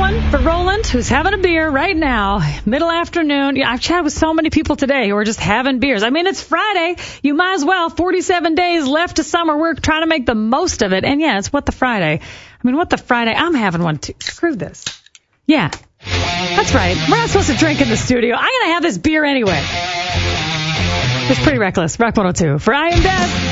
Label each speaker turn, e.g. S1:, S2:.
S1: one for Roland, who's having a beer right now, middle afternoon. Yeah, I've chatted with so many people today who are just having beers. I mean, it's Friday. You might as well. 47 days left to summer. We're trying to make the most of it. And yeah, it's What the Friday. I mean, What the Friday. I'm having one too. Screw this. Yeah, that's right. We're not supposed to drink in the studio. I'm going to have this beer anyway. It's pretty reckless. Rock 102. For I Am Deb.